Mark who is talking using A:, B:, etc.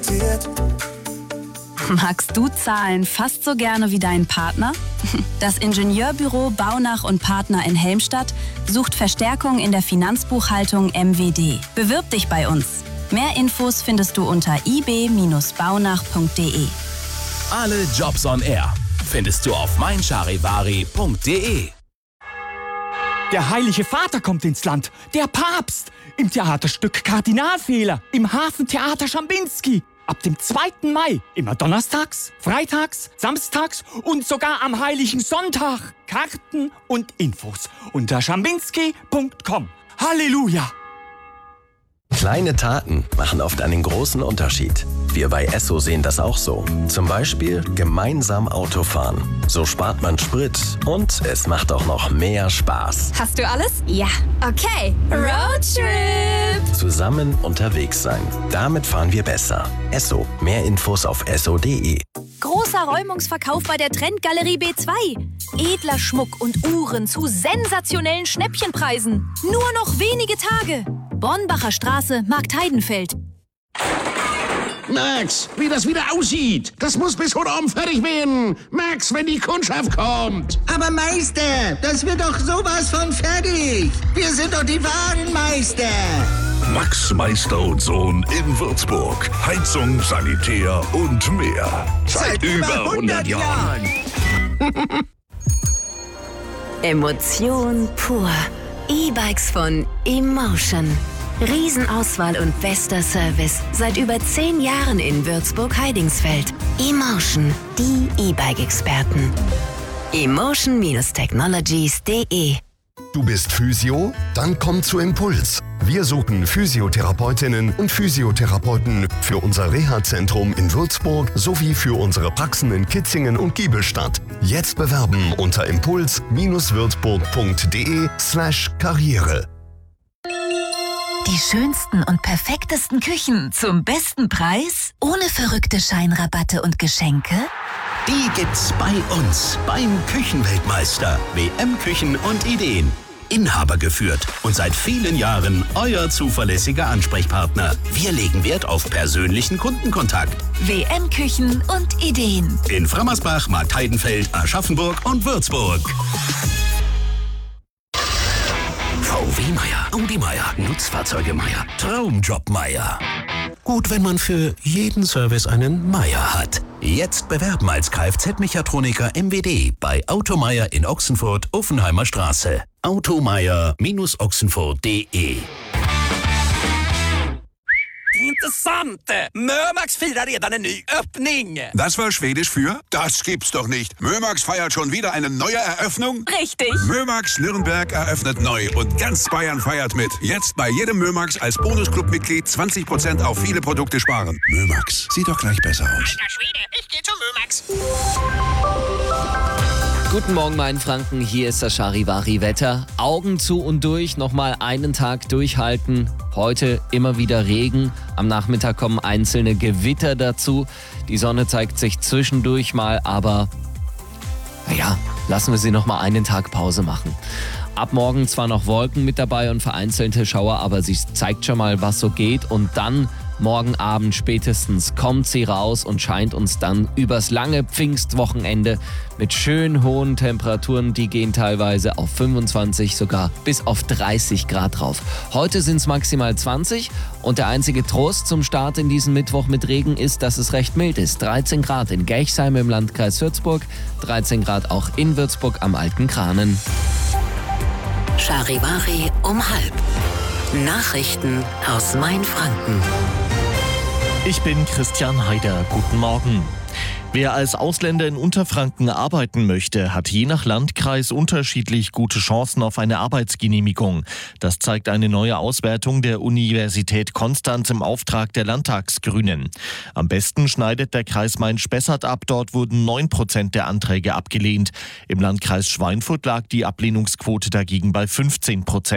A: garantiert.
B: Magst du Zahlen fast so gerne wie dein Partner? Das Ingenieurbüro Baunach und Partner in Helmstadt sucht Verstärkung in der Finanzbuchhaltung MWD. Bewirb dich bei uns. Mehr Infos findest du unter ib-baunach.de.
C: Alle Jobs on Air findest du auf meincharivari.de.
D: Der Heilige Vater kommt ins Land, der Papst, im Theaterstück Kardinalfehler, im Hafentheater Schambinski. Ab dem 2. Mai, immer donnerstags, freitags, samstags und sogar am Heiligen Sonntag. Karten und Infos unter schambinski.com. Halleluja!
E: Kleine Taten machen oft einen großen Unterschied. Wir bei Esso sehen das auch so. Zum Beispiel gemeinsam Auto fahren. So spart man Sprit und es macht auch noch mehr Spaß.
F: Hast du alles? Ja. Okay. Roadtrip!
E: Zusammen unterwegs sein. Damit fahren wir besser. Esso. Mehr Infos auf esso.de.
G: Großer Räumungsverkauf bei der Trendgalerie B2. Edler Schmuck und Uhren zu sensationellen Schnäppchenpreisen. Nur noch wenige Tage. Bornbacher Straße, Marktheidenfeld.
H: Max, wie das wieder aussieht. Das muss bis heute Abend fertig werden. Max, wenn die Kundschaft kommt.
I: Aber Meister, das wird doch sowas von fertig. Wir sind doch die wahren Meister.
J: Max Meister und Sohn in Würzburg. Heizung, Sanitär und mehr. Seit über 100 Jahren.
K: Emotion pur. E-Bikes von Emotion. Riesenauswahl und bester Service. Seit über 10 Jahren in Würzburg-Heidingsfeld. Emotion, die E-Bike-Experten. Emotion-Technologies.de.
L: Du bist Physio? Dann komm zu Impuls. Wir suchen Physiotherapeutinnen und Physiotherapeuten für unser Reha-Zentrum in Würzburg sowie für unsere Praxen in Kitzingen und Giebelstadt. Jetzt bewerben unter impuls-würzburg.de/Karriere.
M: Die schönsten und perfektesten Küchen zum besten Preis? Ohne verrückte Scheinrabatte und Geschenke?
N: Die gibt's bei uns beim Küchenweltmeister. WM Küchen und Ideen. Inhaber geführt und seit vielen Jahren euer zuverlässiger Ansprechpartner. Wir legen Wert auf persönlichen Kundenkontakt.
M: WM Küchen und Ideen.
N: In Frammersbach, Marktheidenfeld, Aschaffenburg und Würzburg. VW Meier, Audi Meier, Nutzfahrzeuge Meier, Traumjob Meier. Gut, wenn man für jeden Service einen Meier hat. Jetzt bewerben als Kfz-Mechatroniker MWD bei Automeier in Ochsenfurt, Offenheimer Straße. Automeier-Ochsenfurt.de.
O: Intressant! Mömax firar redan en ny öppning.
P: Das war Schwedisch für? Das gibt's doch nicht. Mömax feiert schon wieder eine neue Eröffnung?
G: Richtig.
P: Mömax Nürnberg eröffnet neu und ganz Bayern feiert mit. Jetzt bei jedem Mömax als Bonusclub-Mitglied 20% auf viele Produkte sparen. Mömax, sieht doch gleich besser aus.
O: Alter Schwede, ich geh zu Mömax.
Q: Guten Morgen, mein Franken. Hier ist das Charivari-Wetter. Augen zu und durch, nochmal einen Tag durchhalten. Heute immer wieder Regen. Am Nachmittag kommen einzelne Gewitter dazu. Die Sonne zeigt sich zwischendurch mal, aber naja, lassen wir sie nochmal einen Tag Pause machen. Ab morgen zwar noch Wolken mit dabei und vereinzelte Schauer, aber sie zeigt schon mal, was so geht. Und dann morgen Abend spätestens kommt sie raus und scheint uns dann übers lange Pfingstwochenende mit schön hohen Temperaturen. Die gehen teilweise auf 25, sogar bis auf 30 Grad drauf. Heute sind es maximal 20 und der einzige Trost zum Start in diesen Mittwoch mit Regen ist, dass es recht mild ist. 13 Grad in Gerchsheim im Landkreis Würzburg, 13 Grad auch in Würzburg am Alten Kranen.
K: Charivari um 12:30. Nachrichten aus Mainfranken.
R: Ich bin Christian Heider. Guten Morgen. Wer als Ausländer in Unterfranken arbeiten möchte, hat je nach Landkreis unterschiedlich gute Chancen auf eine Arbeitsgenehmigung. Das zeigt eine neue Auswertung der Universität Konstanz im Auftrag der Landtagsgrünen. Am besten schneidet der Kreis Main-Spessart ab. Dort wurden 9% der Anträge abgelehnt. Im Landkreis Schweinfurt lag die Ablehnungsquote dagegen bei 15%.